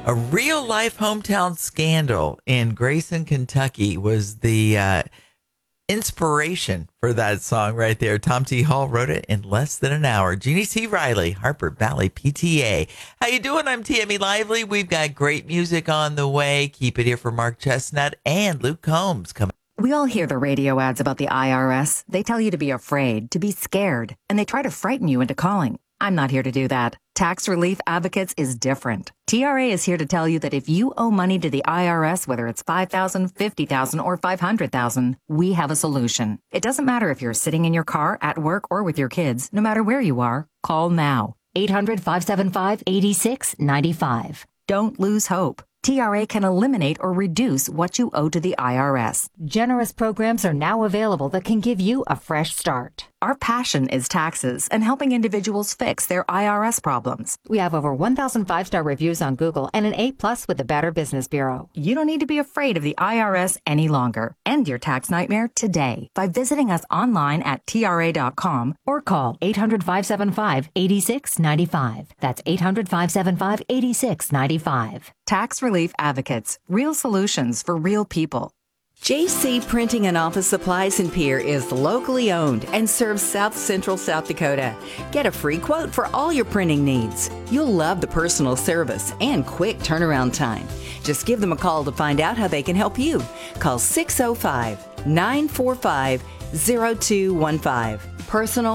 A real life hometown scandal in Grayson, Kentucky was the inspiration for that song right there. Tom T. Hall wrote it in less than an hour. Jeannie C. Riley, Harper Valley PTA. How you doing? I'm Tammy Lively. We've got great music on the way. Keep it here for Mark Chestnut and Luke Combs coming. We all hear the radio ads about the IRS. They tell you to be afraid, to be scared, and they try to frighten you into calling. I'm not here to do that. Tax Relief Advocates is different. TRA is here to tell you that if you owe money to the IRS, whether it's $5,000, $50,000, or $500,000, we have a solution. It doesn't matter if you're sitting in your car, at work, or with your kids. No matter where you are, call now. 800-575-8695. Don't lose hope. TRA can eliminate or reduce what you owe to the IRS. Generous programs are now available that can give you a fresh start. Our passion is taxes and helping individuals fix their IRS problems. We have over 1,000 5-star reviews on Google and an A+ with the Better Business Bureau. You don't need to be afraid of the IRS any longer. End your tax nightmare today by visiting us online at TRA.com or call 800-575-8695. That's 800-575-8695. Tax Relief Advocates. Real solutions for real people. JC Printing and Office Supplies in Pierre is locally owned and serves South Central South Dakota. Get a free quote for all your printing needs. You'll love the personal service and quick turnaround time. Just give them a call to find out how they can help you. Call 605-945-0215. Personal